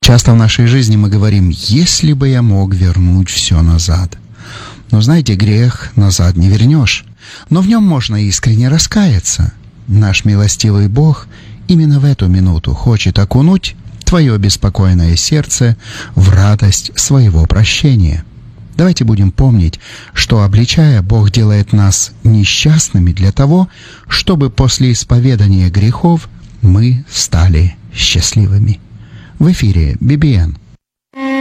Часто в нашей жизни мы говорим: «Если бы я мог вернуть все назад». Но знаете, грех назад не вернешь, но в нем можно искренне раскаяться. Наш милостивый Бог именно в эту минуту хочет окунуть твое беспокойное сердце в радость своего прощения. Давайте будем помнить, что, обличая, Бог делает нас несчастными для того, чтобы после исповедания грехов мы стали счастливыми. В эфире BBN.